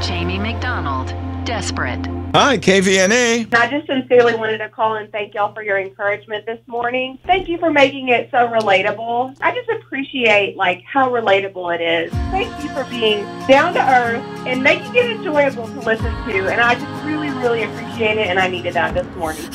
Jamie McDonald, Desperate. Hi, KVNA. I just sincerely wanted to call and thank y'all for your encouragement this morning. Thank you for making it so relatable. I just appreciate, how relatable it is. Thank you for being down to earth and making it enjoyable to listen to. And I just really, really appreciate it, and I needed that this morning.